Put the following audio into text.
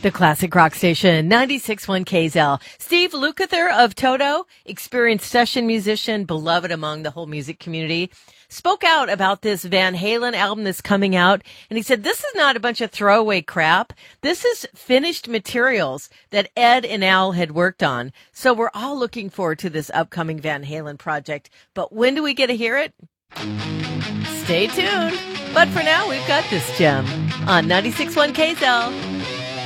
The classic rock station, 96.1 KZL. Steve Lukather of Toto, experienced session musician, beloved among the whole music community, spoke out about this Van Halen album that's coming out. And he said, this is not a bunch of throwaway crap. This is finished materials that Ed and Al had worked on. So we're all looking forward to this upcoming Van Halen project. But when do we get to hear it? Stay tuned. But for now, we've got this gem on 96.1 KZL.